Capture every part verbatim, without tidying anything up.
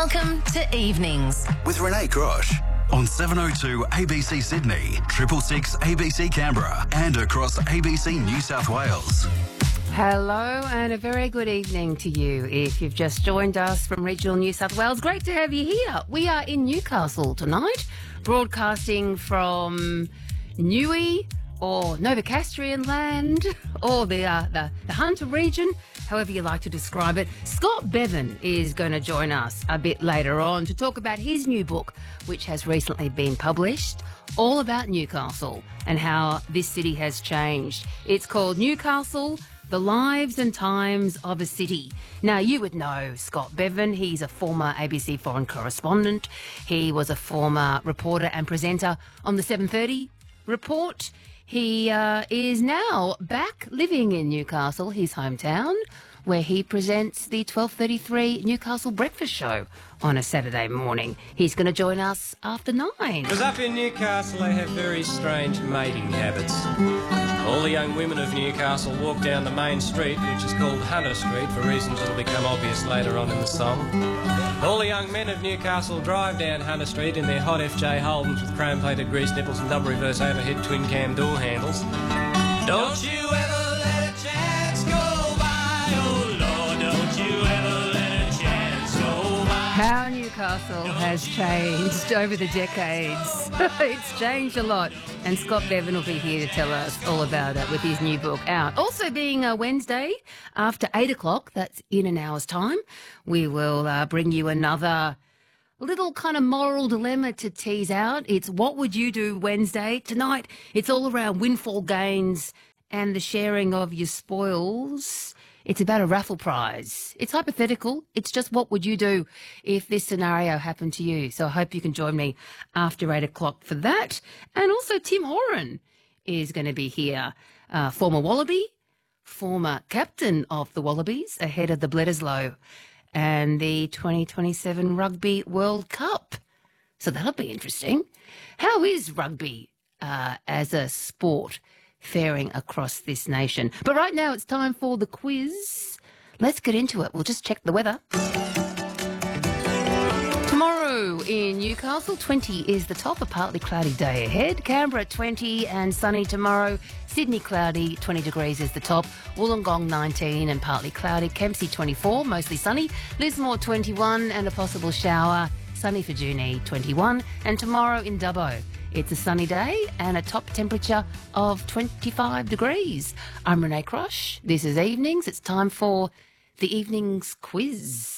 Welcome to Evenings with Renee Grosh on seven oh two A B C Sydney, triple six A B C Canberra, and across A B C New South Wales. Hello and a very good evening to you if you've just joined us from regional New South Wales. Great to have you here. We are in Newcastle tonight, broadcasting from Newey or Novocastrian land or the, uh, the, the Hunter region, however you like to describe it. Scott Bevan is going to join us a bit later on to talk about his new book, which has recently been published, all about Newcastle and how this city has changed. It's called Newcastle, The Lives and Times of a City. Now, you would know Scott Bevan. He's a former A B C foreign correspondent. He was a former reporter and presenter on the seven thirty Report. He uh, is now back living in Newcastle, his hometown, where he presents the twelve thirty-three Newcastle Breakfast Show on a Saturday morning. He's going to join us after nine. Because up in Newcastle they have very strange mating habits. All the young women of Newcastle walk down the main street, which is called Hunter Street, for reasons that will become obvious later on in the song. All the young men of Newcastle drive down Hunter Street in their hot F J Holdens with chrome-plated grease nipples and double reverse overhead twin-cam door handles. Don't you ever let a chance go by, oh Lord, don't you ever let a chance go by. How Newcastle has changed over the decades. It's changed a lot. And Scott Bevan will be here to tell us all about it with his new book out. Also being a Wednesday after eight o'clock, that's in an hour's time, we will uh, bring you another little kind of moral dilemma to tease out. It's what would you do Wednesday? Tonight, it's all around windfall gains and the sharing of your spoils. It's about a raffle prize. It's hypothetical. It's just what would you do if this scenario happened to you? So I hope you can join me after eight o'clock for that. And also Tim Horan is going to be here, uh, former Wallaby, former captain of the Wallabies, ahead of the Bledisloe and the twenty twenty-seven Rugby World Cup. So that'll be interesting. How is rugby uh, as a sport faring across this nation? But right now it's time for the quiz. Let's get into it. We'll just check the weather. Tomorrow in Newcastle, twenty is the top, a partly cloudy day ahead. Canberra twenty and sunny tomorrow. Sydney cloudy, twenty degrees is the top. Wollongong nineteen and partly cloudy. Kempsey twenty-four, mostly sunny. Lismore twenty-one and a possible shower. Sunny for Junee, twenty-one. And tomorrow in Dubbo, it's a sunny day and a top temperature of twenty-five degrees. I'm Renee Grosh. This is Evenings. It's time for the Evenings quiz.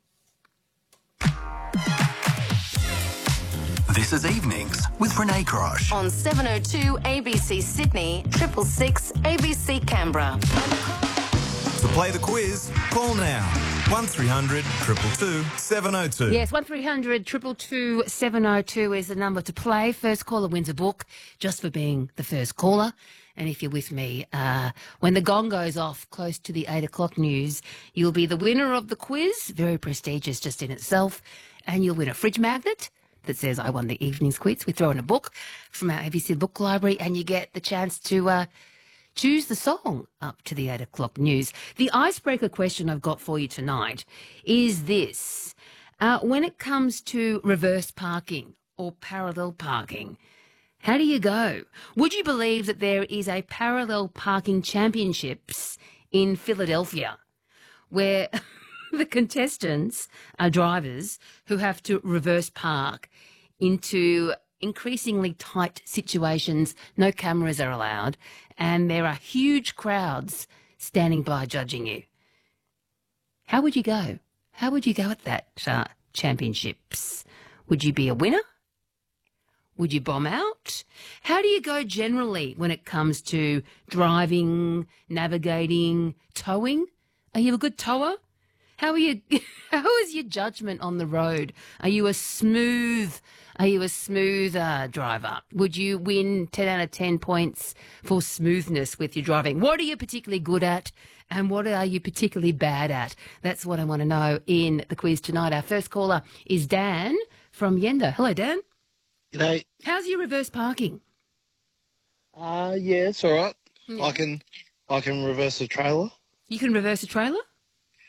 This is Evenings with Renee Grosh on seven oh two A B C Sydney, triple six A B C Canberra. To play the quiz, call now. one three hundred two two two seven oh two. Yes, one three hundred two two two seven oh two is the number to play. First caller wins a book just for being the first caller. And if you're with me, uh, when the gong goes off close to the eight o'clock news, you'll be the winner of the quiz. Very prestigious just in itself. And you'll win a fridge magnet that says, I won the evening's quiz. We throw in a book from our A B C book library and you get the chance to uh, choose the song up to the eight o'clock news. The icebreaker question I've got for you tonight is this. Uh, when it comes to reverse parking or parallel parking, how do you go? Would you believe that there is a parallel parking championships in Philadelphia where the contestants are drivers who have to reverse park into increasingly tight situations, no cameras are allowed, and there are huge crowds standing by judging you? How would you go? How would you go at that uh, championships? Would you be a winner? Would you bomb out? How do you go generally when it comes to driving, navigating, towing? Are you a good tower? How are you? How is your judgment on the road? Are you a smooth? Are you a smooth uh, driver? Would you win ten out of ten points for smoothness with your driving? What are you particularly good at, and what are you particularly bad at? That's what I want to know in the quiz tonight. Our first caller is Dan from Yenda. Hello, Dan. G'day. How's your reverse parking? Uh, yeah, it's all right. Yeah. I can, I can reverse a trailer. You can reverse a trailer?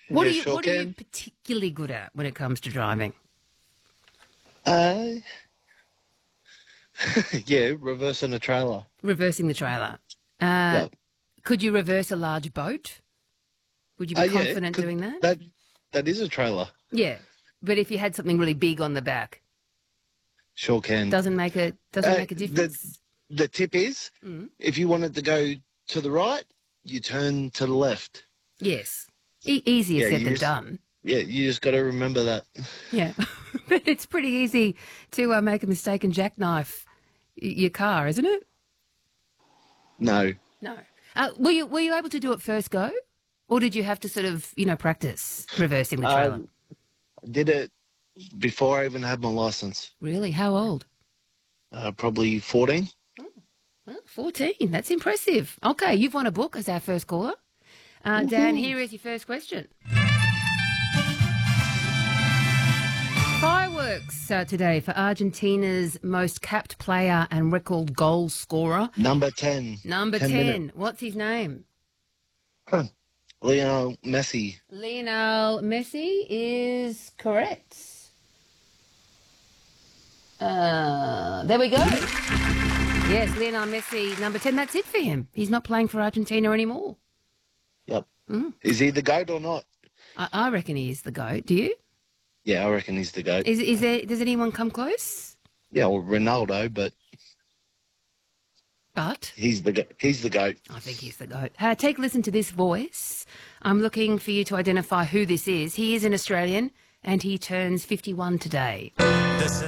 What Yeah, are you sure What are you can. particularly good at when it comes to driving? Uh, yeah, reversing a trailer. Reversing the trailer. Uh, Yeah. Could you reverse a large boat? Would you be Uh, yeah, confident 'cause doing that? That that is a trailer. Yeah, but if you had something really big on the back, Sure can. doesn't make a doesn't Uh, make a the- difference. The tip is, Mm. if you wanted to go to the right, you turn to the left. Yes, e- easier Yeah, said you than just- done. Yeah, you just got to remember that. Yeah, but it's pretty easy to uh, make a mistake and jackknife y- your car, isn't it? No. No. Uh, were you Were you able to do it first go, or did you have to sort of you know practice reversing the trailer? Um, did it before I even had my license. Really? How old? Uh, probably fourteen. Well, fourteen. That's impressive. Okay, you've won a book as our first caller. Uh, Dan, here is your first question. Fireworks uh, today for Argentina's most capped player and record goal scorer. Number ten. Number ten ten. minute. What's his name? Lionel Messi. Lionel Messi is correct. Uh, there we go. Yes, Lionel Messi, number ten. That's it for him. He's not playing for Argentina anymore. Yep. Mm. Is he the GOAT or not? I, I reckon he is the GOAT. Do you? Yeah, I reckon he's the GOAT. Is is there? Does anyone come close? Yeah, well, Ronaldo, but But he's the go- he's the GOAT. I think he's the GOAT. Uh, take a listen to this voice. I'm looking for you to identify who this is. He is an Australian and he turns fifty-one today. The